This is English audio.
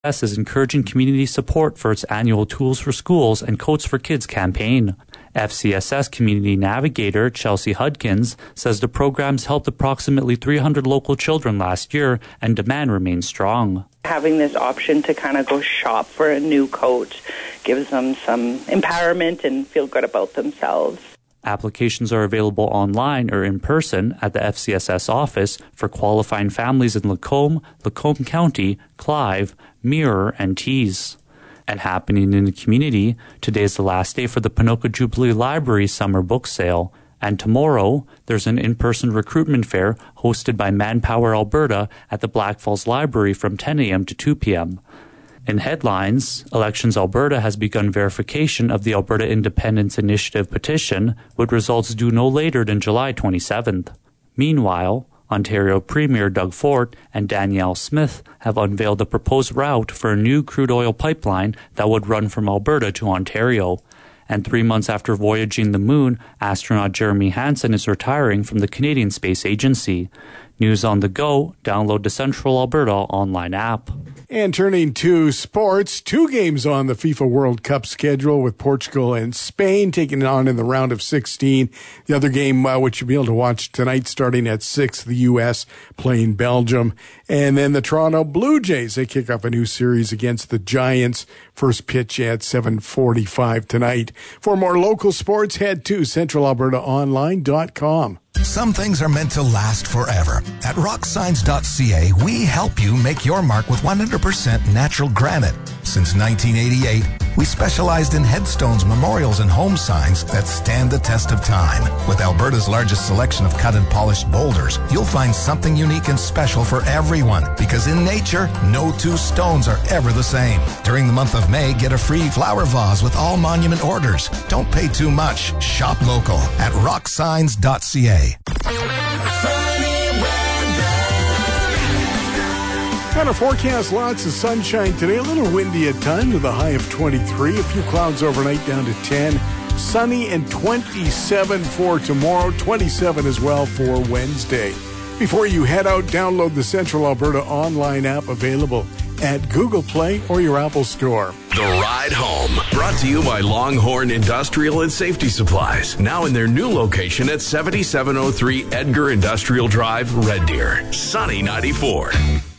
FCSS is encouraging community support for its annual Tools for Schools and Coats for Kids campaign. FCSS Community Navigator Chelsea Hudkins says the programs helped approximately 300 local children last year and demand remains strong. Having this option to kind of go shop for a new coat gives them some empowerment and feel good about themselves. Applications are available online or in person at the FCSS office for qualifying families in Lacombe, Lacombe County, Clive, Mirror, and Tees. And happening in the community, today is the last day for the Ponoka Jubilee Library Summer Book Sale. And tomorrow, there's an in-person recruitment fair hosted by Manpower Alberta at the Black Falls Library from 10 a.m. to 2 p.m. In headlines, Elections Alberta has begun verification of the Alberta Independence Initiative petition, with results due no later than July 27th. Meanwhile, Ontario Premier Doug Ford and Danielle Smith have unveiled a proposed route for a new crude oil pipeline that would run from Alberta to Ontario. And 3 months after voyaging the moon, astronaut Jeremy Hansen is retiring from the Canadian Space Agency. News on the go, download the Central Alberta online app. And turning to sports, 2 games on the FIFA World Cup schedule with Portugal and Spain taking it on in the round of 16. The other game, which you'll be able to watch tonight starting at 6, the U.S. playing Belgium. And then the Toronto Blue Jays, they kick off a new series against the Giants. First pitch at 7:45 tonight. For more local sports, head to centralalbertaonline.com. Some things are meant to last forever. At rocksigns.ca, we help you make your mark with 100% natural granite. Since 1988, we specialized in headstones, memorials, and home signs that stand the test of time. With Alberta's largest selection of cut and polished boulders, you'll find something unique and special for everyone. Because in nature, no 2 stones are ever the same. During the month of May, get a free flower vase with all monument orders. Don't pay too much. Shop local at rocksigns.ca. Kind of forecast, lots of sunshine today, a little windy at times with a high of 23, a few clouds overnight down to 10, sunny and 27 for tomorrow, 27 as well for Wednesday. Before you head out, download the Central Alberta online app available at Google Play or your Apple Store. The Ride Home, brought to you by Longhorn Industrial and Safety Supplies, now in their new location at 7703 Edgar Industrial Drive, Red Deer. Sunny 94.